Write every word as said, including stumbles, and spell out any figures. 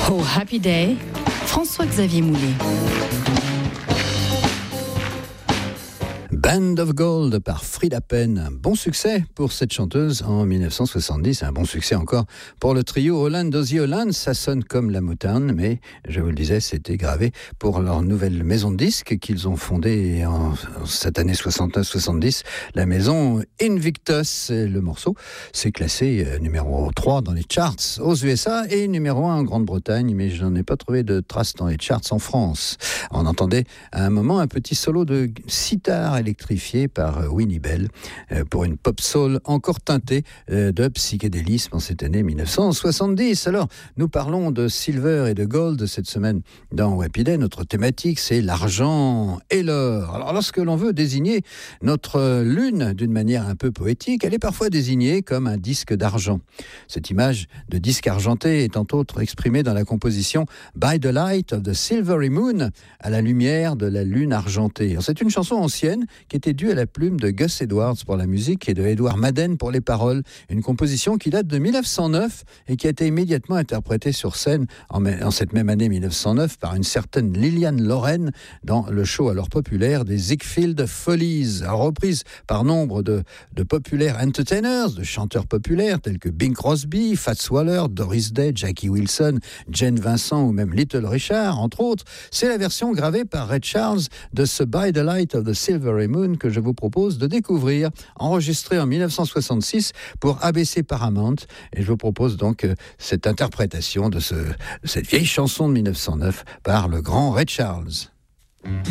Oh Happy Day, François-Xavier Moulet. Band of Gold par Frida Penn. Un bon succès pour cette chanteuse en dix-neuf cent soixante-dix. Un bon succès encore pour le trio Holland Dozy Holland. Ça sonne comme la Motown, mais je vous le disais, c'était gravé pour leur nouvelle maison de disques qu'ils ont fondée en, en cette année soixante-neuf soixante-dix. La maison Invictus. Le morceau s'est classé euh, numéro trois dans les charts aux U S A et numéro un en Grande-Bretagne, mais je n'en ai pas trouvé de traces dans les charts en France. On entendait à un moment un petit solo de sitar électrifié par Winnie Bell pour une pop soul encore teintée de psychédélisme en cette année dix-neuf cent soixante-dix. Alors, nous parlons de silver et de gold cette semaine dans Happy Day. Notre thématique, c'est l'argent et l'or. Alors, lorsque l'on veut désigner notre lune d'une manière un peu poétique, elle est parfois désignée comme un disque d'argent. Cette image de disque argenté est entre autres exprimée dans la composition By the Light of the Silvery Moon, à la lumière de la lune argentée. Alors, c'est une chanson ancienne qui était due à la plume de Gus Edwards pour la musique et de Edward Madden pour les paroles. Une composition qui date de dix-neuf cent neuf et qui a été immédiatement interprétée sur scène en, en cette même année dix-neuf cent neuf par une certaine Lillian Loren dans le show alors populaire des Ziegfeld Follies, reprise par nombre de, de populaires entertainers, de chanteurs populaires tels que Bing Crosby, Fats Waller, Doris Day, Jackie Wilson, Jane Vincent ou même Little Richard, entre autres. C'est la version gravée par Ray Charles de ce By the Light of the Silvery Moon que je vous propose de découvrir, enregistré en dix-neuf cent soixante-six pour A B C Paramount. Et je vous propose donc euh, cette interprétation de ce, cette vieille chanson de dix-neuf cent neuf par le grand Ray Charles.